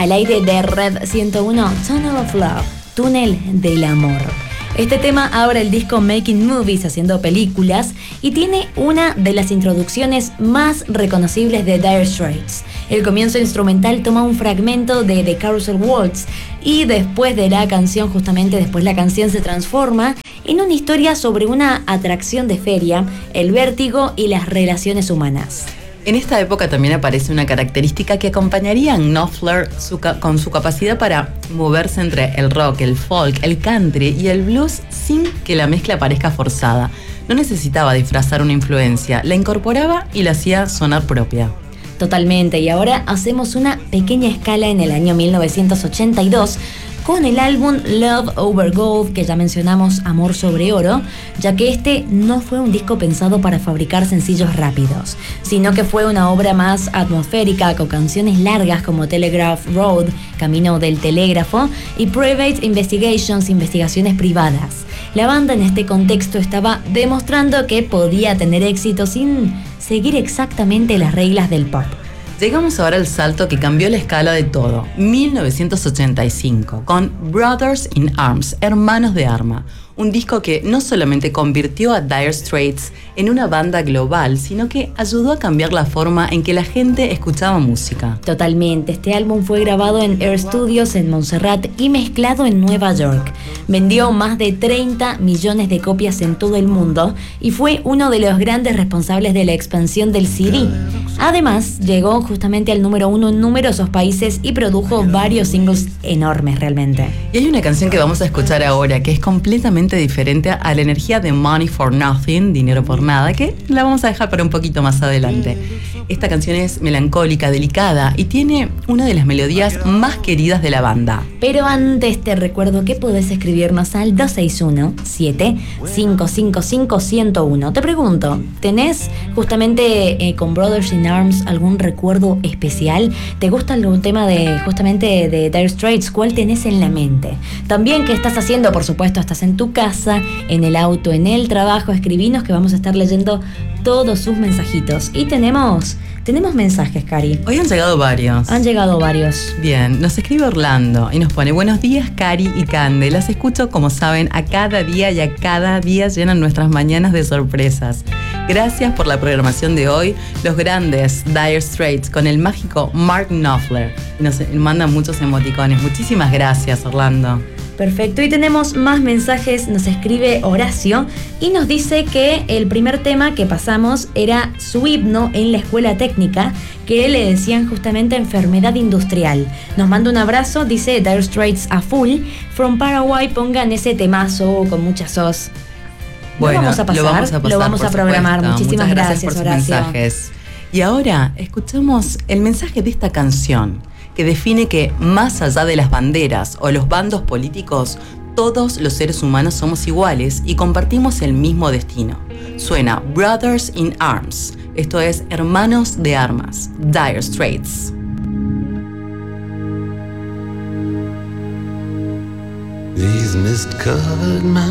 al aire de Red 101, Tunnel of Love, Túnel del Amor. Este tema abre el disco Making Movies, haciendo películas, y tiene una de las introducciones más reconocibles de Dire Straits. El comienzo instrumental toma un fragmento de The Carousel Waltz y después de la canción, justamente después la canción se transforma en una historia sobre una atracción de feria, el vértigo y las relaciones humanas. En esta época también aparece una característica que acompañaría a Knopfler con su capacidad para moverse entre el rock, el folk, el country y el blues sin que la mezcla parezca forzada. No necesitaba disfrazar una influencia, la incorporaba y la hacía sonar propia. Totalmente, y ahora hacemos una pequeña escala en el año 1982 con el álbum Love Over Gold, que ya mencionamos, Amor sobre Oro, ya que este no fue un disco pensado para fabricar sencillos rápidos, sino que fue una obra más atmosférica, con canciones largas como Telegraph Road, Camino del Telégrafo, y Private Investigations, Investigaciones Privadas. La banda en este contexto estaba demostrando que podía tener éxito sin seguir exactamente las reglas del pop. Llegamos ahora al salto que cambió la escala de todo, 1985, con Brothers in Arms, Hermanos de Arma, un disco que no solamente convirtió a Dire Straits en una banda global, sino que ayudó a cambiar la forma en que la gente escuchaba música. Totalmente, este álbum fue grabado en Air Studios en Montserrat y mezclado en Nueva York. Vendió más de 30 millones de copias en todo el mundo y fue uno de los grandes responsables de la expansión del CD. Además, llegó justamente al número 1 en numerosos países y produjo varios singles enormes realmente. Y hay una canción que vamos a escuchar ahora que es completamente diferente a la energía de Money for Nothing, Dinero por Nada, que la vamos a dejar para un poquito más adelante. Esta canción es melancólica, delicada y tiene una de las melodías más queridas de la banda. Pero antes te recuerdo que podés escribirnos al 261-7555-101. Te pregunto, ¿tenés justamente con Brothers in Arms algún recuerdo especial? ¿Te gusta algún tema de justamente de Dire Straits? ¿Cuál tenés en la mente? También, ¿qué estás haciendo? Por supuesto, estás en tu casa, en el auto, en el trabajo. Escribinos que vamos a estar leyendo todos sus mensajitos. Y tenemos mensajes, Cari. Hoy han llegado varios. Bien, nos escribe Orlando y nos pone: buenos días, Cari y Cande. Las escucho, como saben, a cada día y a cada día llenan nuestras mañanas de sorpresas. Gracias por la programación de hoy, los grandes Dire Straits con el mágico Mark Knopfler. Nos mandan muchos emoticones. Muchísimas gracias, Orlando. Perfecto, y tenemos más mensajes. Nos escribe Horacio y nos dice que el primer tema que pasamos era su himno en la escuela técnica, que le decían justamente enfermedad industrial. Nos manda un abrazo, dice Dire Straits a full. From Paraguay, pongan ese temazo con mucha sos. Bueno, lo vamos a programar. Supuesto. Muchísimas gracias, por sus Horacio. mensajes. Y ahora escuchamos el mensaje de esta canción, que define que más allá de las banderas o los bandos políticos, todos los seres humanos somos iguales y compartimos el mismo destino. Suena Brothers in Arms, esto es Hermanos de Armas, Dire Straits. These mist-covered